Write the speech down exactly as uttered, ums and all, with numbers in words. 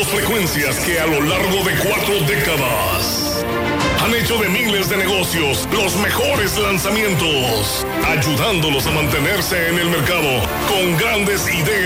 frecuencias que a lo largo de cuatro décadas han hecho de miles de negocios los mejores lanzamientos, ayudándolos a mantenerse en el mercado con grandes ideas